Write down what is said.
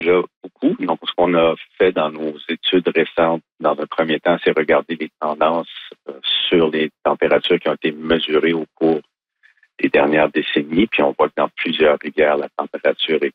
Déjà beaucoup. Donc, ce qu'on a fait dans nos études récentes, dans un premier temps, c'est regarder les tendances sur les températures qui ont été mesurées au cours des dernières décennies. Puis on voit que dans plusieurs rivières, la température est